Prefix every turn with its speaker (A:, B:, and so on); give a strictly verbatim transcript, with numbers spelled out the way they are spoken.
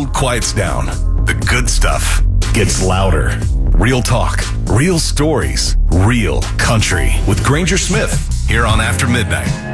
A: world quiets down, the good stuff gets louder. Real talk, real stories, real country with Granger Smith here on After Midnight.